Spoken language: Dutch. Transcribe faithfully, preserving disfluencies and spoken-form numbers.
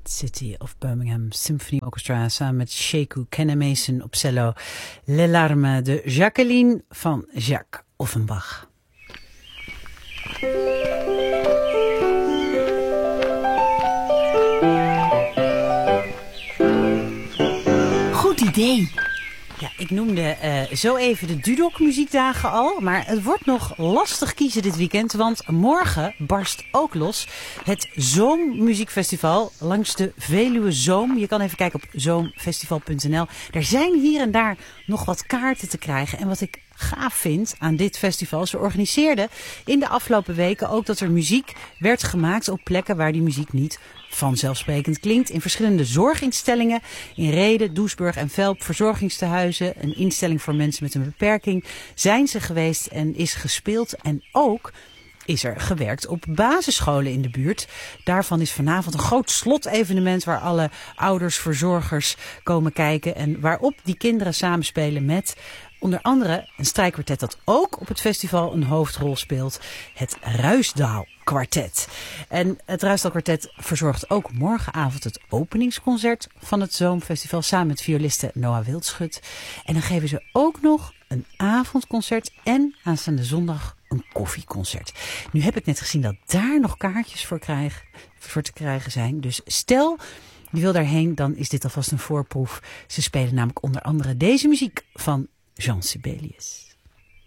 City of Birmingham Symphony Orchestra samen met Sheku Kennemeson op cello. Les Larmes de Jacqueline van Jacques Offenbach. Goed idee. Ja, ik noemde uh, zo even de Dudok muziekdagen al, maar het wordt nog lastig kiezen dit weekend, want morgen barst ook los het Zoom Muziekfestival langs de Veluwe Zoom. Je kan even kijken op zoomfestival punt n l. Er zijn hier en daar nog wat kaarten te krijgen en wat ik gaaf vind aan dit festival, ze organiseerden in de afgelopen weken ook dat er muziek werd gemaakt op plekken waar die muziek niet vanzelfsprekend klinkt. In verschillende zorginstellingen, in Rheden, Doesburg en Velp, verzorgingstehuizen, een instelling voor mensen met een beperking, zijn ze geweest en is gespeeld. En ook is er gewerkt op basisscholen in de buurt. Daarvan is vanavond een groot slotevenement waar alle ouders, verzorgers komen kijken en waarop die kinderen samenspelen met onder andere een strijkkwartet dat ook op het festival een hoofdrol speelt. Het Ruisdaal Kwartet. En het Ruisdaal Kwartet verzorgt ook morgenavond het openingsconcert van het Zoomfestival samen met violiste Noah Wildschut. En dan geven ze ook nog een avondconcert en aanstaande zondag een koffieconcert. Nu heb ik net gezien dat daar nog kaartjes voor, krijg, voor te krijgen zijn. Dus stel je wil daarheen, dan is dit alvast een voorproef. Ze spelen namelijk onder andere deze muziek van Jean Sibelius.